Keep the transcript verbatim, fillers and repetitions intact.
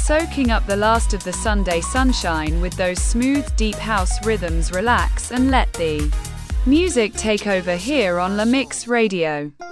soaking up the last of the Sunday sunshine with those smooth, deep house rhythms. Relax and let the music take over here on La Mix Radio.